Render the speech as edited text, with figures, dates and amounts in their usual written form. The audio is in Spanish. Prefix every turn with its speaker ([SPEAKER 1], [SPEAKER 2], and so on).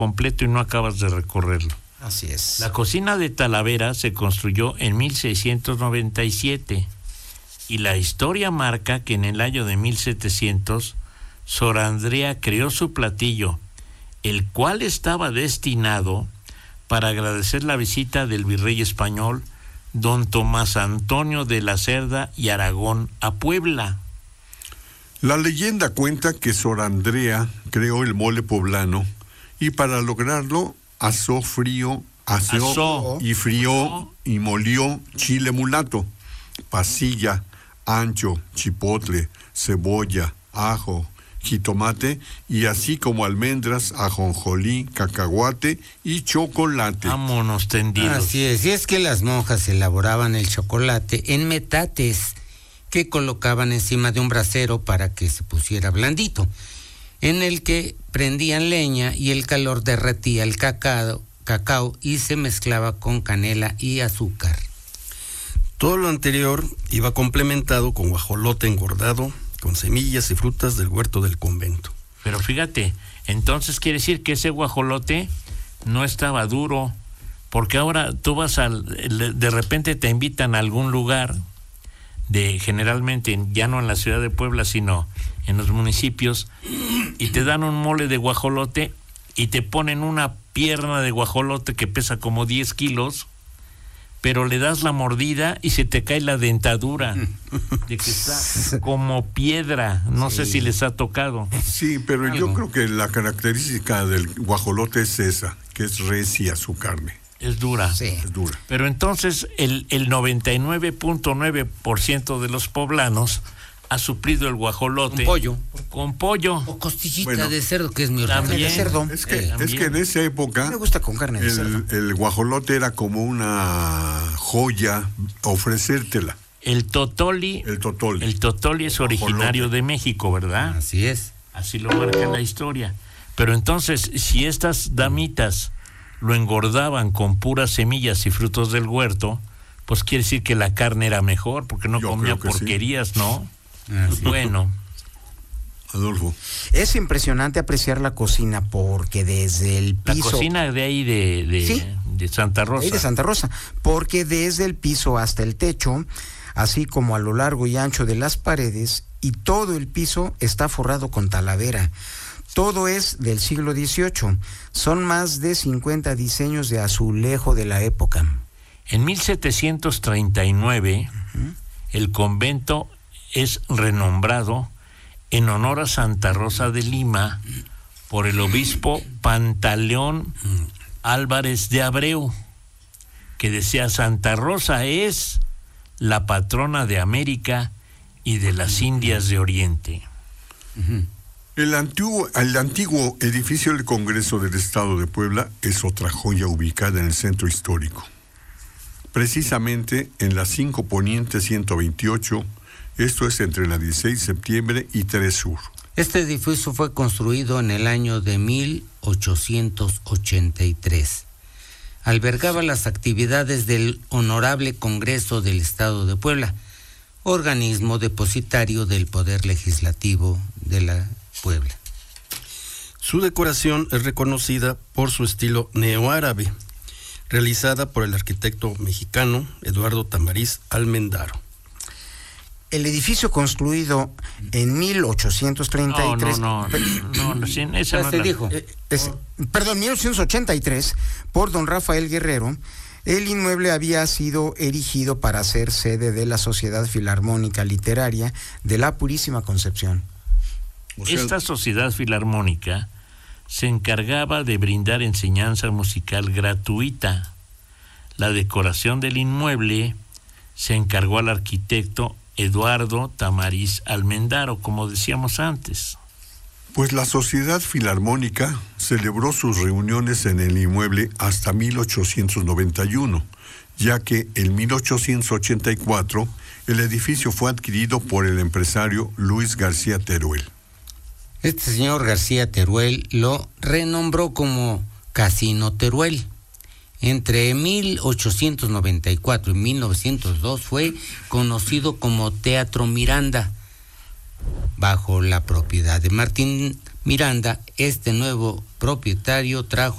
[SPEAKER 1] completo y no acabas de recorrerlo.
[SPEAKER 2] Así es.
[SPEAKER 1] La cocina de Talavera se construyó en 1697 y la historia marca que en el año de 1700 Sor Andrea creó su platillo, el cual estaba destinado para agradecer la visita del virrey español don Tomás Antonio de la Cerda y Aragón a Puebla.
[SPEAKER 3] La leyenda cuenta que Sor Andrea creó el mole poblano y para lograrlo aseó y frió y molió chile mulato, pasilla, ancho, chipotle, cebolla, ajo, jitomate y así como almendras, ajonjolí, cacahuate y chocolate.
[SPEAKER 1] Vámonos tendidos.
[SPEAKER 4] Así es, y es que las monjas elaboraban el chocolate en metates que colocaban encima de un brasero para que se pusiera blandito, en el que prendían leña y el calor derretía el cacao y se mezclaba con canela y azúcar.
[SPEAKER 5] Todo lo anterior iba complementado con guajolote engordado, con semillas y frutas del huerto del convento.
[SPEAKER 1] Pero fíjate, entonces quiere decir que ese guajolote no estaba duro, porque ahora tú vas de repente te invitan a algún lugar, generalmente ya no en la ciudad de Puebla, sino en los municipios, y te dan un mole de guajolote y te ponen una pierna de guajolote que pesa como 10 kilos, pero le das la mordida y se te cae la dentadura, de que está como piedra. No sé si les ha tocado.
[SPEAKER 3] Sí, pero yo creo que la característica del guajolote es esa, que es recia su carne.
[SPEAKER 1] Es dura.
[SPEAKER 2] Sí.
[SPEAKER 3] Es dura.
[SPEAKER 1] Pero entonces el 99.9% de los poblanos ha suplido el guajolote con pollo.
[SPEAKER 4] O costillita de cerdo, que es mi
[SPEAKER 2] Carne de cerdo.
[SPEAKER 3] Es que en esa época
[SPEAKER 2] Me gusta con carne de cerdo.
[SPEAKER 3] el guajolote era como una joya ofrecértela.
[SPEAKER 1] El totoli es originario de México, ¿verdad?
[SPEAKER 4] Así es.
[SPEAKER 1] Así lo marca la historia. Pero entonces, si estas damitas lo engordaban con puras semillas y frutos del huerto, pues quiere decir que la carne era mejor, porque no comía porquerías, sí. ¿No? Bueno.
[SPEAKER 3] Adolfo.
[SPEAKER 2] Es impresionante apreciar la cocina porque desde el piso...
[SPEAKER 1] La cocina de ahí de Santa Rosa.
[SPEAKER 2] Ahí de Santa Rosa, porque desde el piso hasta el techo, así como a lo largo y ancho de las paredes, y todo el piso está forrado con talavera. Todo es del siglo XVIII. Son más de 50 diseños de azulejo de la época.
[SPEAKER 1] En 1739, el convento es renombrado en honor a Santa Rosa de Lima por el obispo Pantaleón Álvarez de Abreu, que decía: Santa Rosa es la patrona de América y de las Indias de Oriente.
[SPEAKER 3] El antiguo edificio del Congreso del Estado de Puebla es otra joya ubicada en el centro histórico. Precisamente en la 5 Poniente 128, esto es entre la 16 de septiembre y 3 Sur.
[SPEAKER 4] Este edificio fue construido en el año de 1883. Albergaba las actividades del Honorable Congreso del Estado de Puebla, organismo depositario del Poder Legislativo de la Puebla.
[SPEAKER 5] Su decoración es reconocida por su estilo neoárabe, realizada por el arquitecto mexicano Eduardo Tamariz Almendaro.
[SPEAKER 2] El edificio construido en 1833...
[SPEAKER 1] esa no
[SPEAKER 4] se dijo.
[SPEAKER 2] 1883, por don Rafael Guerrero, el inmueble había sido erigido para ser sede de la Sociedad Filarmónica Literaria de la Purísima Concepción.
[SPEAKER 1] Esta sociedad filarmónica se encargaba de brindar enseñanza musical gratuita. La decoración del inmueble se encargó al arquitecto Eduardo Tamariz Almendaro, como decíamos antes.
[SPEAKER 3] Pues la Sociedad Filarmónica celebró sus reuniones en el inmueble hasta 1891, ya que en 1884 el edificio fue adquirido por el empresario Luis García Teruel.
[SPEAKER 4] Este señor García Teruel lo renombró como Casino Teruel. Entre 1894 y 1902 fue conocido como Teatro Miranda. Bajo la propiedad de Martín Miranda, este nuevo propietario trajo